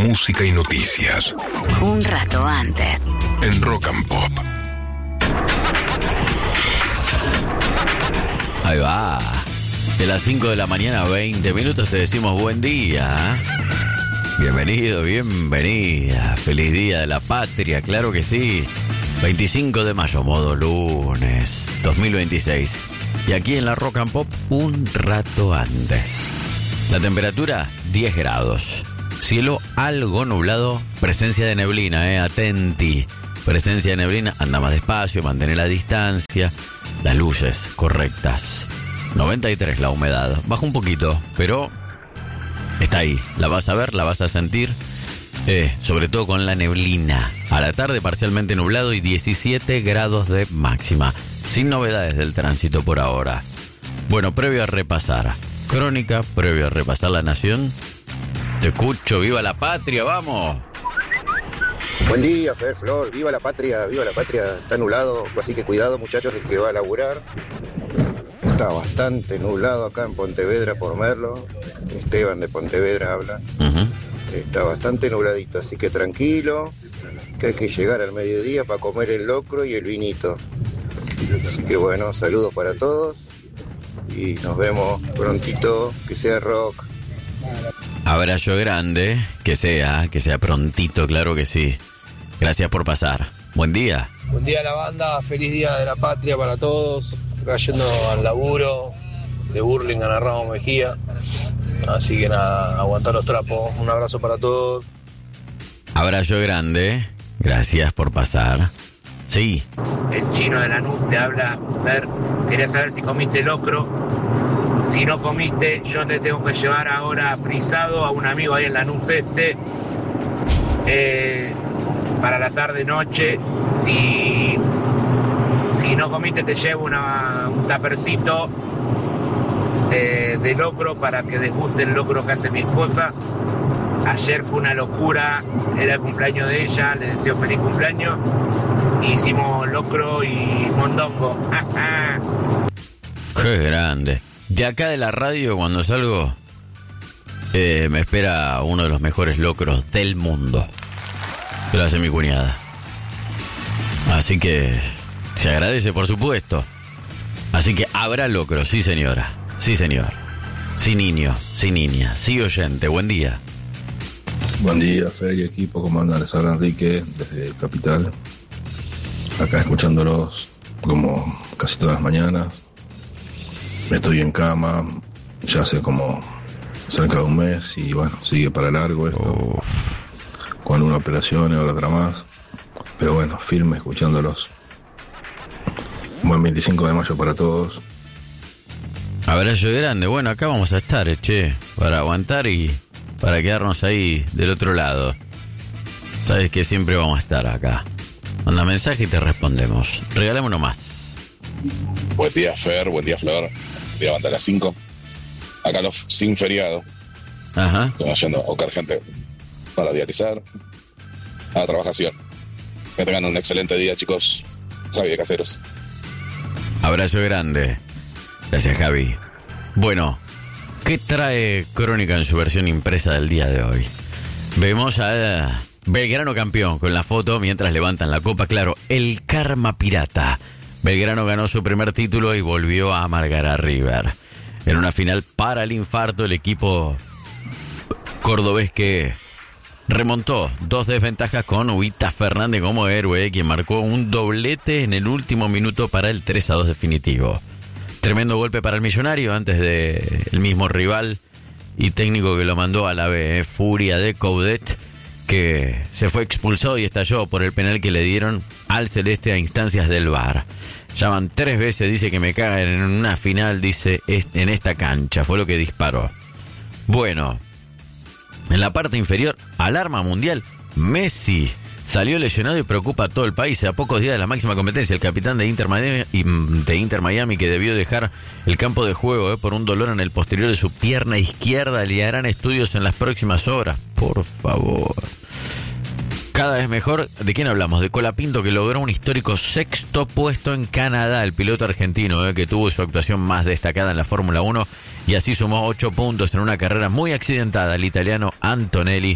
música y noticias. Un rato antes. En Rock and Pop. Ahí va. De las 5 de la mañana, 20 minutos, te decimos buen día. Bienvenido, bienvenida. Feliz Día de la Patria, claro que sí. 25 de mayo, modo lunes, 2026. Y aquí en la Rock and Pop, un rato antes. La temperatura, 10 grados. Cielo algo nublado, presencia de neblina, atenti. Presencia de neblina, anda más despacio, mantener la distancia. Las luces correctas. 93 la humedad. Baja un poquito, pero está ahí. La vas a ver, la vas a sentir. Sobre todo con la neblina. A la tarde parcialmente nublado y 17 grados de máxima. Sin novedades del tránsito por ahora. Bueno, previo a repasar Crónica, previo a repasar La Nación. Te escucho, viva la patria, vamos. Buen día, Fer, Flor, viva la patria, está nublado, así que cuidado muchachos, el que va a laburar. Está bastante nublado acá en Pontevedra por Merlo. Esteban de Pontevedra habla. Está bastante nubladito, así que tranquilo, que hay que llegar al mediodía para comer el locro y el vinito. Así que bueno, saludos para todos y nos vemos prontito, que sea rock. Abrazo grande, que sea prontito, claro que sí. Gracias por pasar. Buen día. Buen día a la banda, feliz Día de la Patria para todos. Cayendo al laburo de Burlingame a Ramos Mejía. Así que nada, aguantar los trapos. Un abrazo para todos. Abrazo grande, gracias por pasar. Sí. El chino de Lanús te habla, Fer. Quería saber si comiste locro. Si no comiste, yo le tengo que llevar ahora frisado a un amigo ahí en Lanús para la tarde-noche. Si no comiste, te llevo un tapercito de locro para que desguste el locro que hace mi esposa. Ayer fue una locura, era el cumpleaños de ella, le deseo feliz cumpleaños. Hicimos locro y mondongo. Qué grande. De acá de la radio, cuando salgo, me espera uno de los mejores locros del mundo. Que lo hace mi cuñada. Así que se agradece, por supuesto. Así que habrá locro, sí señora. Sí señor. Sí niño, sí niña, sí oyente. Buen día. Buen día, Fer y equipo. ¿Cómo andan? Les habla Enrique desde Capital. Acá escuchándolos como casi todas las mañanas. Estoy en cama ya hace como cerca de un mes y bueno, sigue para largo esto. Con una operación y ahora otra más. Pero bueno, firme escuchándolos. Buen 25 de mayo para todos. Abrazo grande. Bueno, acá vamos a estar, para aguantar y para quedarnos ahí del otro lado. Sabes que siempre vamos a estar acá. Manda mensaje y te respondemos. Regálame uno más. Buen día, Fer. Buen día, Flor. Te levanta a las 5. Acá sin feriado. Ajá. Estamos yendo a buscar gente para dializar. A la trabajación. Que tengan un excelente día, chicos. Javi de Caseros. Abrazo grande. Gracias, Javi. Bueno, ¿qué trae Crónica en su versión impresa del día de hoy? Vemos a Belgrano campeón con la foto mientras levantan la copa. Claro, el karma pirata. Belgrano ganó su primer título y volvió a amargar a River. En una final para el infarto, el equipo cordobés que remontó 2 desventajas con Huita Fernández como héroe, quien marcó un doblete en el último minuto para el 3-2 definitivo. Tremendo golpe para el millonario antes de el mismo rival y técnico que lo mandó a la B, Furia de Coudet, que se fue expulsado y estalló por el penal que le dieron al celeste a instancias del VAR. Ya van 3 veces, dice que me cagan en una final, dice, en esta cancha. Fue lo que disparó. Bueno, en la parte inferior, alarma mundial. Messi salió lesionado y preocupa a todo el país. A pocos días de la máxima competencia, el capitán de Inter Miami, que debió dejar el campo de juego por un dolor en el posterior de su pierna izquierda, le harán estudios en las próximas horas. Por favor. Cada vez mejor. ¿De quién hablamos? De Colapinto, que logró un histórico 6º puesto en Canadá. El piloto argentino que tuvo su actuación más destacada en la Fórmula 1 y así sumó 8 puntos en una carrera muy accidentada. El italiano Antonelli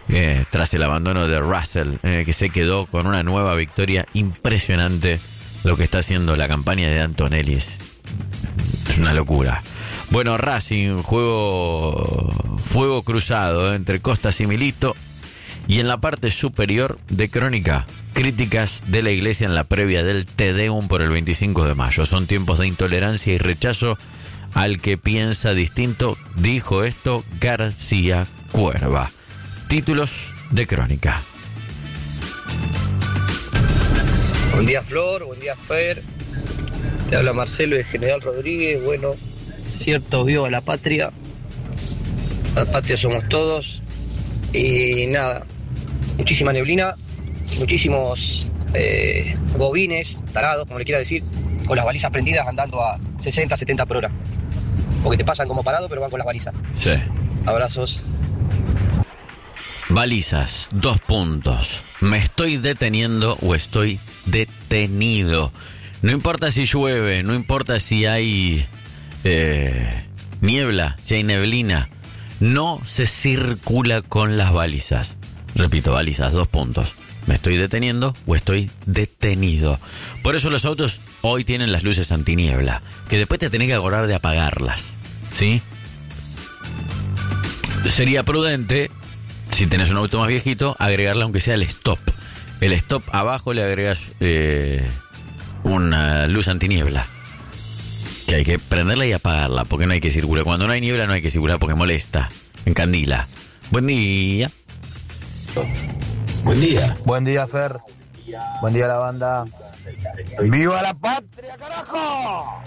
tras el abandono de Russell, que se quedó con una nueva victoria impresionante. Lo que está haciendo la campaña de Antonelli es una locura. Bueno, Racing, fuego cruzado entre Costas y Milito. Y en la parte superior de Crónica, críticas de la Iglesia en la previa del Te Deum por el 25 de mayo. Son tiempos de intolerancia y rechazo al que piensa distinto, dijo esto García Cuerva. Títulos de Crónica. Buen día, Flor, buen día, Fer. Te habla Marcelo de General Rodríguez. Bueno, cierto, viva la patria. La patria somos todos. Y nada, muchísima neblina, muchísimos bobines, tarados, como le quiera decir, con las balizas prendidas andando a 60, 70 por hora. Porque te pasan como parado, pero van con las balizas. Sí. Abrazos. Balizas, 2 puntos. Me estoy deteniendo o estoy detenido. No importa si llueve, no importa si hay niebla, si hay neblina. No se circula con las balizas. Repito, balizas, 2 puntos. Me estoy deteniendo o estoy detenido. Por eso los autos hoy tienen las luces antiniebla, que después te tenés que acordar de apagarlas, ¿sí? Sería prudente, si tenés un auto más viejito, agregarle aunque sea el stop. El stop abajo le agregas una luz antiniebla, que hay que prenderla y apagarla, porque no hay que circular. Cuando no hay niebla no hay que circular porque molesta, encandila. Buen día. Buen día. Buen día, Fer. Buen día, la banda. ¡Viva la patria, carajo!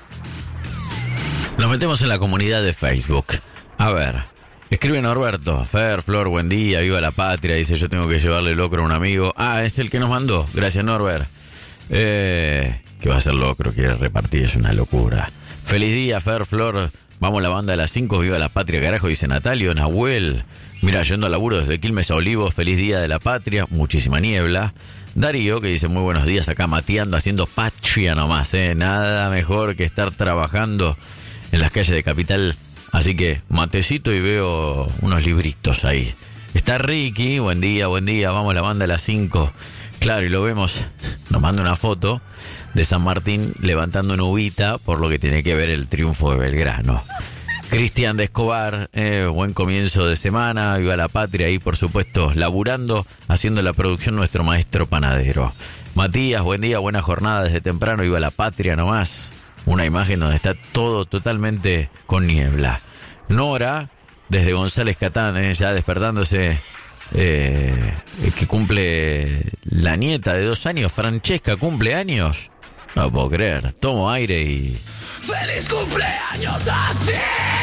Nos metemos en la comunidad de Facebook. A ver, escribe Norberto. Fer, Flor, buen día, viva la patria. Dice, yo tengo que llevarle locro a un amigo. Ah, es el que nos mandó. Gracias, Norbert. Que va a ser locro, quiere repartir, es una locura. Feliz día, Fer, Flor. Vamos la banda de las 5, viva la patria, carajo, dice Natalio. Nahuel, mira, yendo al laburo desde Quilmes a Olivos, feliz día de la patria, muchísima niebla. Darío, que dice, muy buenos días, acá mateando, haciendo patria nomás, nada mejor que estar trabajando en las calles de Capital. Así que matecito y veo unos libritos ahí. Está Ricky, buen día, vamos la banda de las 5. Claro, y lo vemos, nos manda una foto de San Martín levantando una uvita, por lo que tiene que ver el triunfo de Belgrano. Cristian de Escobar, buen comienzo de semana, viva la patria, y por supuesto laburando, haciendo la producción nuestro maestro panadero. Matías, buen día, buena jornada desde temprano, viva la patria nomás. Una imagen donde está todo totalmente con niebla. Nora, desde González Catán, ya despertándose, que cumple la nieta de 2 años, Francesca, cumple años. No puedo creer, tomo aire y... ¡Feliz cumpleaños a ti!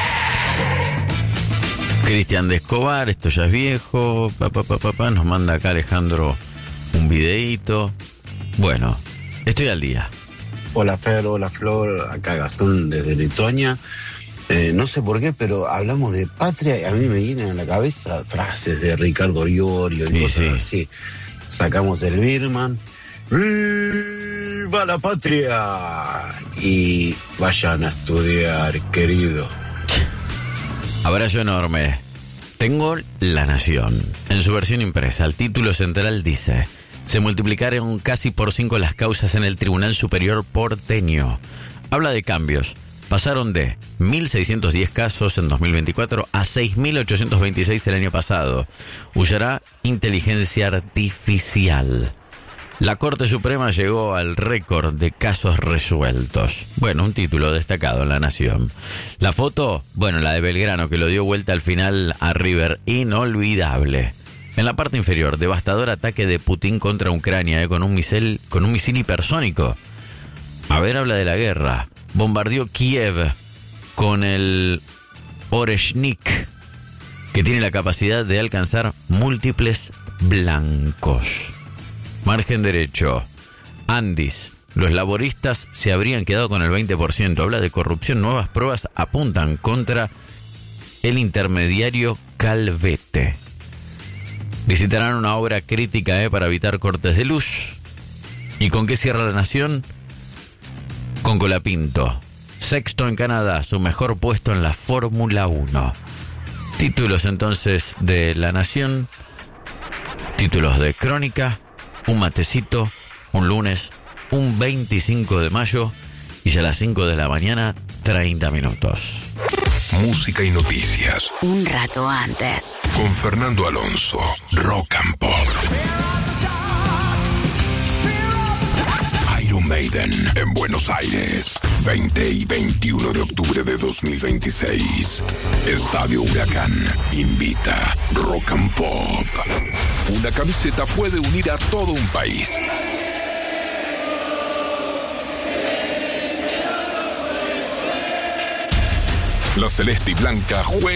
Cristian de Escobar, esto ya es viejo. Nos manda acá Alejandro un videíto. Bueno, estoy al día. Hola Fer, hola Flor, acá Gastón desde Letonia. No sé por qué, pero hablamos de patria y a mí me vienen a la cabeza frases de Ricardo Iorio y cosas así. Sacamos el Birman. ¡Viva la patria! Y vayan a estudiar, querido. Abrazo enorme. Tengo La Nación. En su versión impresa, el título central dice: se multiplicaron casi por 5 las causas en el Tribunal Superior porteño. Habla de cambios. Pasaron de 1.610 casos en 2024 a 6.826 el año pasado. Usará inteligencia artificial. La Corte Suprema llegó al récord de casos resueltos. Bueno, un título destacado en La Nación. La foto, bueno, la de Belgrano, que lo dio vuelta al final a River, inolvidable. En la parte inferior, devastador ataque de Putin contra Ucrania, con un misil hipersónico. A ver, habla de la guerra. Bombardeó Kiev con el Oreshnik, que tiene la capacidad de alcanzar múltiples blancos. Margen derecho. Andis. Los laboristas se habrían quedado con el 20%. Habla de corrupción. Nuevas pruebas apuntan contra el intermediario Calvete. Visitarán una obra crítica para evitar cortes de luz. ¿Y con qué cierra La Nación? Con Colapinto. Sexto en Canadá. Su mejor puesto en la Fórmula 1. Títulos entonces de La Nación títulos de crónica, un matecito, un lunes, un 25 de mayo y ya a las 5 de la mañana, 30 minutos. Música y noticias. Un rato antes. Con Fernando Alonso, Rock and Pop. Iron Maiden en Buenos Aires, 20 y 21 de octubre de 2026. Estadio Huracán invita Rock and Pop. Una camiseta puede unir a todo un país. La celeste y blanca juega